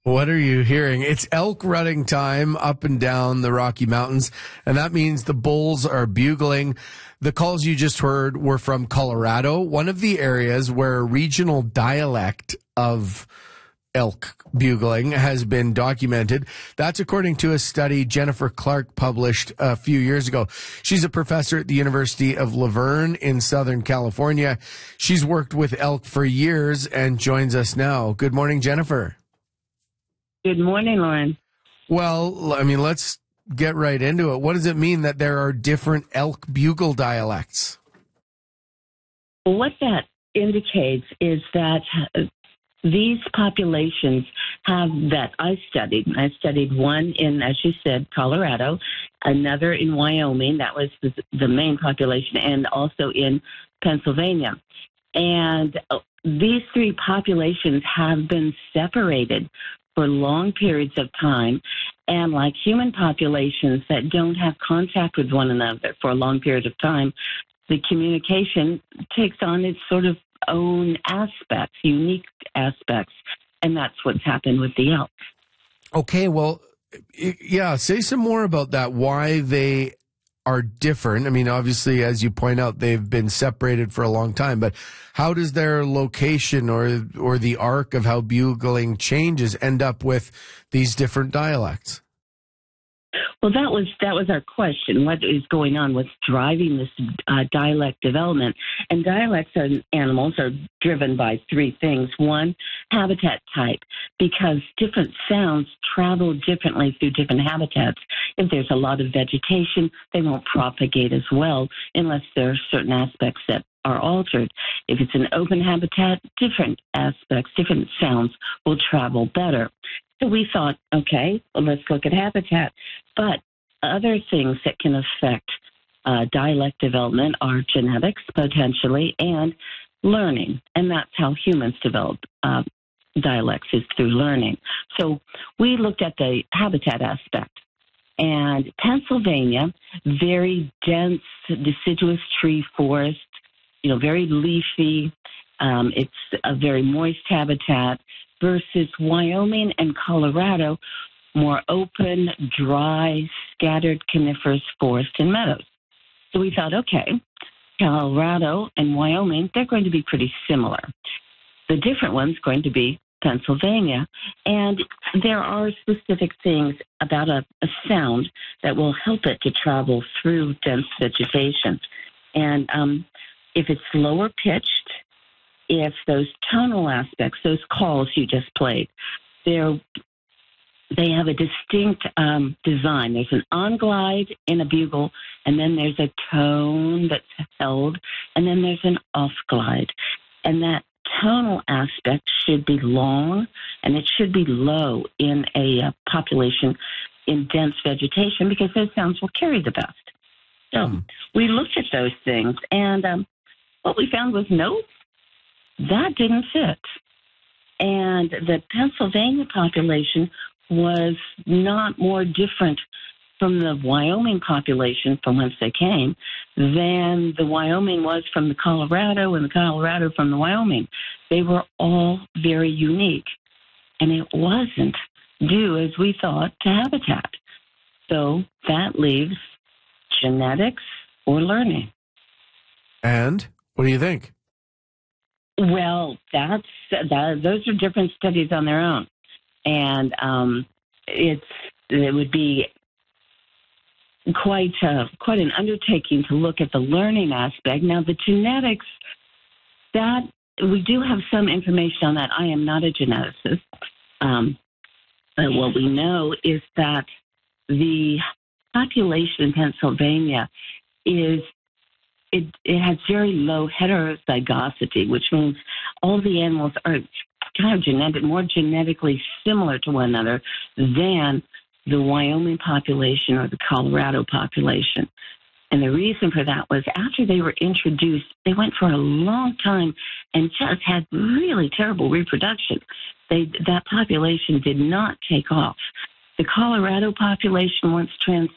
What are you hearing? It's elk rutting time up and down the Rocky Mountains, and that means the bulls are bugling. The calls you just heard were from Colorado, one of the areas where a regional dialect of elk bugling has been documented. That's according to a study Jennifer Clark published a few years ago. She's a professor at the University of La Verne in Southern California. She's worked with elk for years and joins us now. Good morning, Jennifer. Good morning, Lauren. Well, I mean, let's get right into it. What does it mean that there are different elk bugle dialects? What that indicates is that these populations that I studied one in, as you said, Colorado, another in Wyoming, that was the main population, and also in Pennsylvania. And these three populations have been separated for long periods of time, and like human populations that don't have contact with one another for a long period of time, the communication takes on its sort of own aspects, unique aspects, and that's what's happened with the elk. Okay, well, yeah, say some more about that, why they are different. I mean, obviously, as you point out, they've been separated for a long time, but how does their location or the arc of how bugling changes end up with these different dialects? Well, that was our question. What is going on? What's driving this dialect development? And dialects and animals are driven by three things. One, habitat type, because different sounds travel differently through different habitats. If there's a lot of vegetation, they won't propagate as well unless there are certain aspects that are altered. If it's an open habitat, different aspects, different sounds will travel better. So we thought, okay, well, let's look at habitat. But other things that can affect dialect development are genetics, potentially, and learning. And that's how humans develop dialects, is through learning. So we looked at the habitat aspect. And Pennsylvania, very dense, deciduous tree forest, very leafy. It's a very moist habitat, versus Wyoming and Colorado, more open, dry, scattered coniferous forest and meadows. So we thought, okay, Colorado and Wyoming, they're going to be pretty similar. The different one's going to be Pennsylvania. And there are specific things about a sound that will help it to travel through dense vegetation. And if it's lower pitched, if those tonal aspects, those calls you just played, they have a distinct design. There's an on-glide in a bugle, and then there's a tone that's held, and then there's an off-glide. And that tonal aspect should be long, and it should be low in a population in dense vegetation, because those sounds will carry the best. So we looked at those things, and what we found was no, that didn't fit. And the Pennsylvania population was not more different from the Wyoming population from whence they came than the Wyoming was from the Colorado and the Colorado from the Wyoming. They were all very unique. And it wasn't due, as we thought, to habitat. So that leaves genetics or learning. And what do you think? Well, those are different studies on their own, and it would be quite an undertaking to look at the learning aspect. Now, the genetics, that we do have some information on that. I am not a geneticist, but what we know is that the population in Pennsylvania it has very low heterozygosity, which means all the animals are kind of more genetically similar to one another than the Wyoming population or the Colorado population. And the reason for that was after they were introduced, they went for a long time and just had really terrible reproduction. That population did not take off. The Colorado population, once